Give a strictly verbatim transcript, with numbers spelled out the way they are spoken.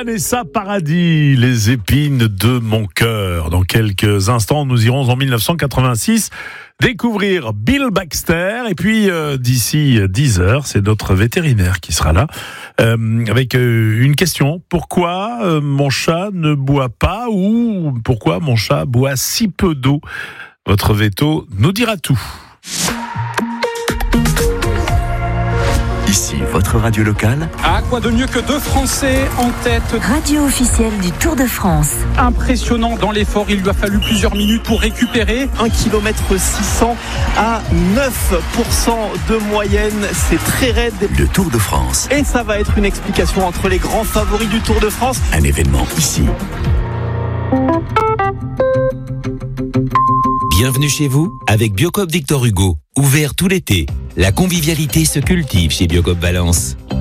Vanessa Paradis, les épines de mon cœur. Dans quelques instants, nous irons en dix-neuf cent quatre-vingt-six découvrir Bill Baxter. Et puis, euh, d'ici dix heures, c'est notre vétérinaire qui sera là euh, avec euh, une question. Pourquoi euh, mon chat ne boit pas ou pourquoi mon chat boit si peu d'eau? Votre véto nous dira tout. Ici, votre radio locale. Ah, quoi de mieux que deux Français en tête. Radio officielle du Tour de France. Impressionnant dans l'effort, il lui a fallu plusieurs minutes pour récupérer. un kilomètre six cents à neuf pour cent de moyenne, c'est très raide. Le Tour de France. Et ça va être une explication entre les grands favoris du Tour de France. Un événement ici. Bienvenue chez vous avec Biocoop Victor Hugo. Ouvert tout l'été. La convivialité se cultive chez Biocoop Valence.